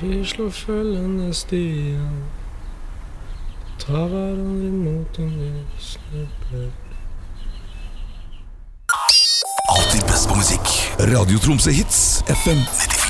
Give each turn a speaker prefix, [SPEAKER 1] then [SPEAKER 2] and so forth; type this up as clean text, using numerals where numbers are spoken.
[SPEAKER 1] vi slår følgende stier, tar hverandre imot om vi snubler.
[SPEAKER 2] Alltid best på musikk. Radio Tromsø Hits FM 95.